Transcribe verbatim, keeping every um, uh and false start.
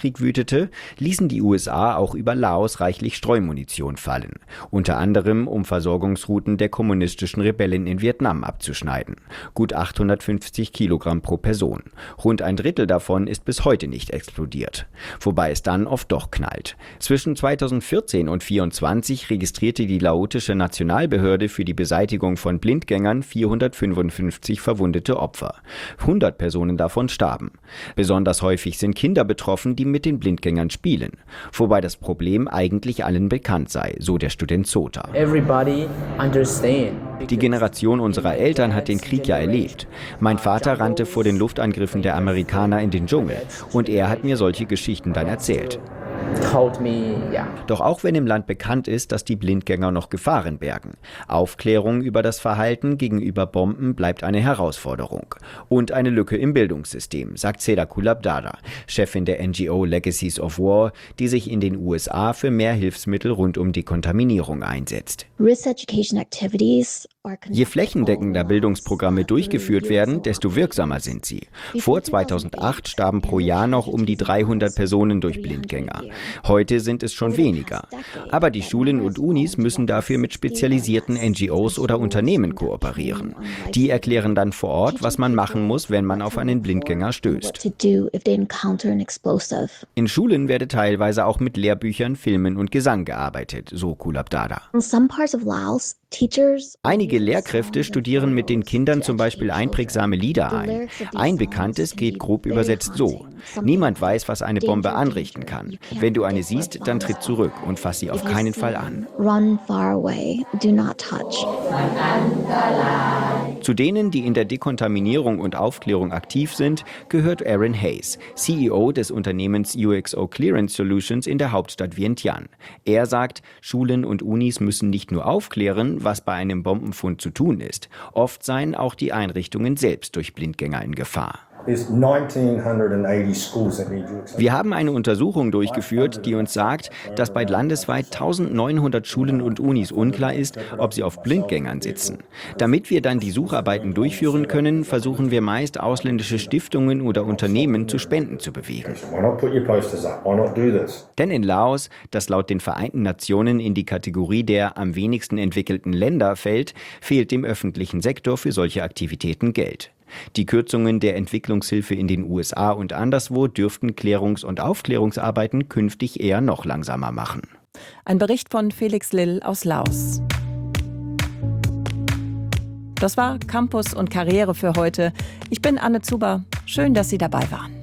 Krieg wütete, ließen die U S A auch über Laos reichlich Streumunition fallen. Unter anderem, um Versorgungsrouten der kommunistischen Rebellen in Vietnam abzuschneiden. Gut achthundertfünfzig Kilogramm pro Person. Rund ein Drittel davon ist bis heute nicht explodiert. Wobei es dann oft doch knallt. Zwischen zweitausendvierzehn und zweitausendvierundzwanzig registrierte die laotische Nationalbehörde für die Beseitigung von Blindgängern vierhundertfünfundfünfzig verwundete Opfer. hundert Personen davon starben. Besonders häufig sind Kinder betroffen, die mit den Blindgängern spielen. Wobei das Problem eigentlich allen bekannt sei, so der Student Sota. Die Generation unserer Eltern hat den Krieg ja erlebt. Mein Vater rannte vor den Luftangriffen der Amerikaner in den Dschungel und er hat mir solche Geschichten dann erzählt. Doch auch wenn im Land bekannt ist, dass die Blindgänger noch Gefahren bergen. Aufklärung über das Verhalten gegenüber Bomben bleibt eine Herausforderung. Und eine Lücke im Bildungssystem, sagt Seda Kulabdada, Chefin der N G O Legacies of War, die sich in den U S A für mehr Hilfsmittel rund um Dekontaminierung einsetzt. Je flächendeckender Bildungsprogramme durchgeführt werden, desto wirksamer sind sie. Vor zweitausendacht starben pro Jahr noch um die dreihundert Personen durch Blindgänger. Heute sind es schon weniger. Aber die Schulen und Unis müssen dafür mit spezialisierten N G Os oder Unternehmen kooperieren. Die erklären dann vor Ort, was man machen muss, wenn man auf einen Blindgänger stößt. In Schulen werde teilweise auch mit Lehrbüchern, Filmen und Gesang gearbeitet, so Kulabdada. Einige Lehrkräfte studieren mit den Kindern zum Beispiel einprägsame Lieder ein. Ein bekanntes geht grob übersetzt so: Niemand weiß, was eine Bombe anrichten kann. Wenn du eine siehst, dann tritt zurück und fass sie auf keinen Fall an. Zu denen, die in der Dekontaminierung und Aufklärung aktiv sind, gehört Aaron Hayes, C E O des Unternehmens U X O Clearance Solutions in der Hauptstadt Vientiane. Er sagt, Schulen und Unis müssen nicht nur aufklären, was bei einem Bombenfund zu tun ist. Oft seien auch die Einrichtungen selbst durch Blindgänger in Gefahr. Wir haben eine Untersuchung durchgeführt, die uns sagt, dass bei landesweit eintausendneunhundert Schulen und Unis unklar ist, ob sie auf Blindgängern sitzen. Damit wir dann die Sucharbeiten durchführen können, versuchen wir meist, ausländische Stiftungen oder Unternehmen zu Spenden zu bewegen. Denn in Laos, das laut den Vereinten Nationen in die Kategorie der am wenigsten entwickelten Länder fällt, fehlt dem öffentlichen Sektor für solche Aktivitäten Geld. Die Kürzungen der Entwicklungshilfe in den U S A und anderswo dürften Klärungs- und Aufklärungsarbeiten künftig eher noch langsamer machen. Ein Bericht von Felix Lill aus Laos. Das war Campus und Karriere für heute. Ich bin Anne Zuber. Schön, dass Sie dabei waren.